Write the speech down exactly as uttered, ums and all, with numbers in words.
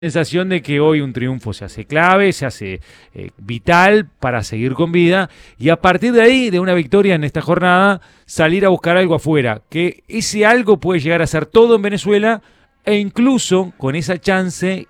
Sensación de que hoy un triunfo se hace clave, se hace eh, vital para seguir con vida y a partir de ahí, de una victoria en esta jornada, salir a buscar algo afuera, que ese algo puede llegar a ser todo en Venezuela e incluso con esa chance